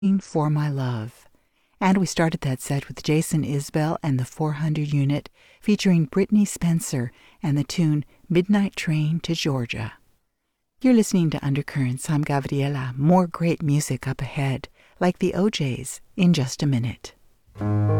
For My Love. And we started that set with Jason Isbell and the 400 Unit, featuring Brittany Spencer and the tune Midnight Train to Georgia. You're listening to Undercurrents. I'm Gabriela. More great music up ahead, like the OJs, in just a minute.